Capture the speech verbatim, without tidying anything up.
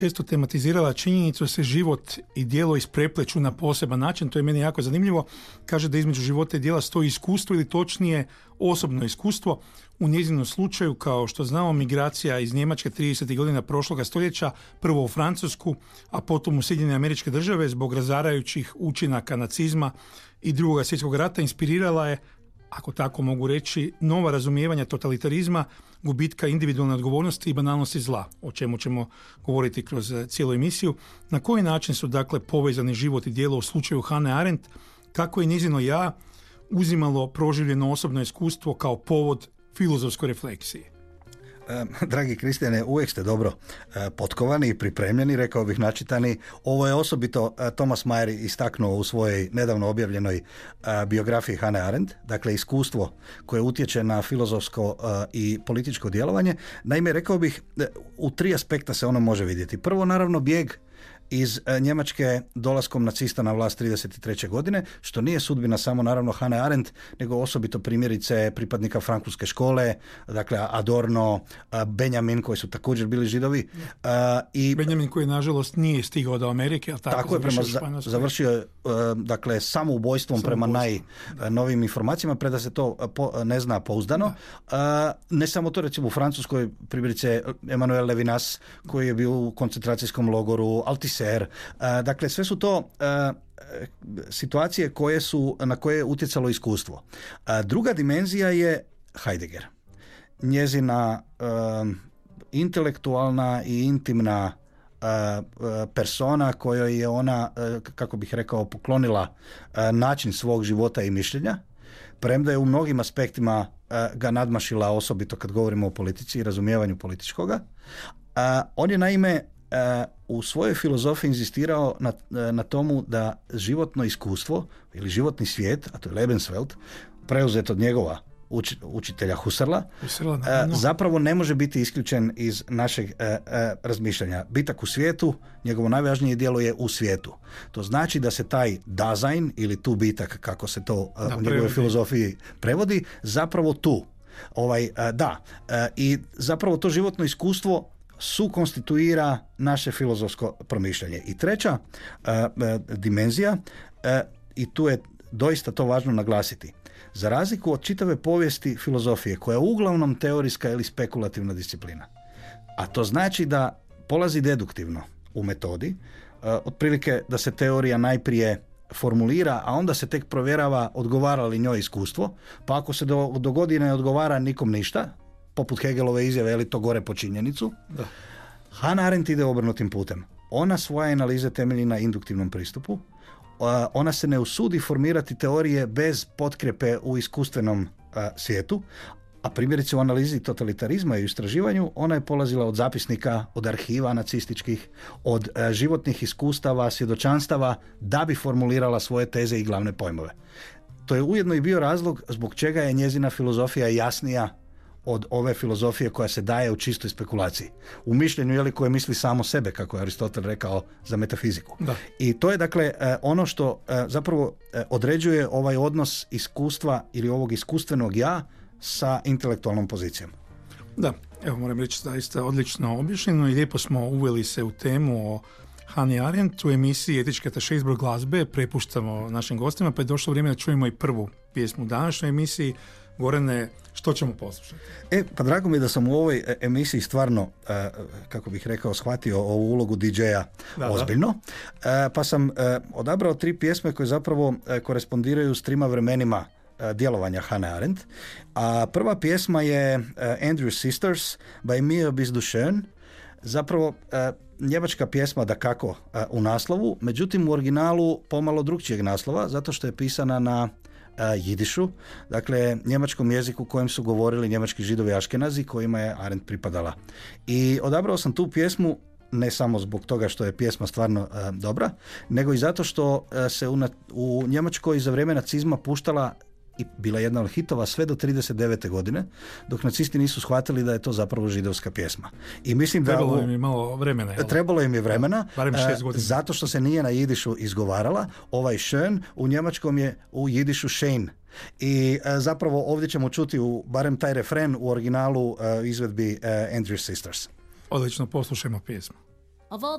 često tematizirala činjenicu da se život i djelo isprepleću na poseban način. To je meni jako zanimljivo. Kaže da između života i djela stoji iskustvo ili točnije osobno iskustvo. U njezinom slučaju, kao što znamo, migracija iz Njemačke tridesetih godina prošloga stoljeća, prvo u Francusku, a potom u Sjedinjene Američke Države zbog razarajućih učinaka nacizma i Drugog svjetskog rata inspirirala je, ako tako mogu reći, nova razumijevanja totalitarizma, gubitka individualne odgovornosti i banalnosti zla, o čemu ćemo govoriti kroz cijelu emisiju. Na koji način su dakle povezani život i djelo u slučaju Hannah Arendt, kako je njezino ja uzimalo proživljeno osobno iskustvo kao povod filozofskoj refleksiji? Dragi Kristijane, uvijek ste dobro potkovani i pripremljeni, rekao bih načitani. Ovo je osobito Thomas Mayer istaknuo u svojoj nedavno objavljenoj biografiji Hannah Arendt, dakle iskustvo koje utječe na filozofsko i političko djelovanje. Naime, rekao bih, u tri aspekta se ono može vidjeti. Prvo, naravno, bijeg iz Njemačke dolaskom nacista na vlast trideset treće godine, što nije sudbina samo naravno Hannah Arendt, nego osobito primjerice pripadnika francuske škole, dakle Adorno, Benjamin, koji su također bili židovi. I Benjamin koji nažalost nije stigao do Amerike, ali tako, tako je, prema, za, završio je dakle samoubojstvom prema najnovijim informacijama, preda se to po, ne zna pouzdano. Da. Ne samo to, recimo u Francuskoj primjerice Emmanuel Levinas, koji je bio u koncentracijskom logoru, Althusser. Dakle, sve su to situacije koje su, na koje je utjecalo iskustvo. Druga dimenzija je Heidegger. Njezina intelektualna i intimna persona kojoj je ona, kako bih rekao, poklonila način svog života i mišljenja, premda je u mnogim aspektima ga nadmašila, osobito kad govorimo o politici i razumijevanju političkoga. On je naime u svojoj filozofiji inzistirao na, na tomu da životno iskustvo ili životni svijet, a to je Lebenswelt, preuzet od njegova uč, učitelja Husserla, Husserla no. zapravo ne može biti isključen iz našeg e, e, razmišljanja. Bitak u svijetu, njegovo najvažnije djelo je u svijetu. To znači da se taj Dasein ili tu bitak, kako se to da, u njegovoj filozofiji prevodi, zapravo tu. Ovaj, da. I zapravo to životno iskustvo sukonstituira naše filozofsko promišljanje. I treća uh, uh, dimenzija, uh, i tu je doista to važno naglasiti, za razliku od čitave povijesti filozofije, koja je uglavnom teorijska ili spekulativna disciplina, a to znači da polazi deduktivno u metodi, uh, otprilike da se teorija najprije formulira, a onda se tek provjerava odgovara li njoj iskustvo, pa ako se do, do godine ne odgovara nikom ništa, poput Hegelove izjave, je li to gore po činjenicu. Da. Hannah Arendt ide obrnutim putem. Ona svoje analize temelji na induktivnom pristupu. Ona se ne usudi formirati teorije bez potkrepe u iskustvenom a, svijetu, a primjerice u analizi totalitarizma i istraživanju ona je polazila od zapisnika, od arhiva nacističkih, od a, životnih iskustava, svjedočanstava, da bi formulirala svoje teze i glavne pojmove. To je ujedno i bio razlog zbog čega je njezina filozofija jasnija od ove filozofije koja se daje u čistoj spekulaciji. U mišljenju, jeli, koje misli samo sebe, kako je Aristotel rekao za metafiziku. Da. I to je dakle ono što zapravo određuje ovaj odnos iskustva ili ovog iskustvenog ja sa intelektualnom pozicijom. Da, evo moram reći zaista odlično objašnjeno i lijepo smo uveli se u temu o Hannah Arendt u emisiji Etički ataše izbor glazbe. Prepuštamo našim gostima, pa je došlo vrijeme da čujemo i prvu pjesmu u današnjoj emisiji. Gorane, što ćemo poslušati? E, pa drago mi je da sam u ovoj emisiji stvarno, kako bih rekao, shvatio ovu ulogu di džeja da, ozbiljno. Da. Pa sam odabrao tri pjesme koje zapravo korespondiraju s trima vremenima djelovanja Hannah Arendt. A prva pjesma je Andrew Sisters by Mir bis du schön. Zapravo njemačka pjesma dakako u naslovu, međutim u originalu pomalo drugčijeg naslova, zato što je pisana na jidišu, dakle njemačkom jeziku kojem su govorili njemački židovi Aškenazi, kojima je Arendt pripadala. I odabrao sam tu pjesmu ne samo zbog toga što je pjesma stvarno uh, dobra, nego i zato što uh, se u, u Njemačkoj za vrijeme nacizma puštala i bila jedna od hitova sve do trideset devete godine, dok nacisti nisu shvatili da je to zapravo židovska pjesma. I mislim da trebalo im je malo vremena. Jel? Trebalo im je vremena, barem šest godina. Zato što se nije na jidišu izgovarala. Ovaj schön u njemačkom je u jidišu schön. I uh, zapravo ovdje ćemo čuti u, barem taj refren u originalu uh, izvedbi uh, Andrew Sisters. Odlično, poslušajmo pjesmu. Of all